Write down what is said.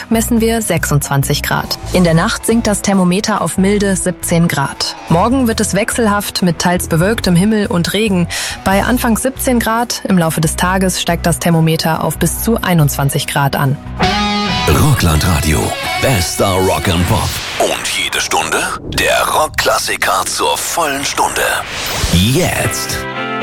messen wir 26 Grad. In der Nacht sinkt das Thermometer auf milde 17 Grad. Morgen wird es wechselhaft mit teils bewölktem Himmel und Regen. Bei anfangs 17 Grad, im Laufe des Tages steigt das Thermometer auf bis zu 21 Grad an. Rockland-Radio. Bester Rock and Pop. Und jede Stunde der Rockklassiker zur vollen Stunde. Jetzt.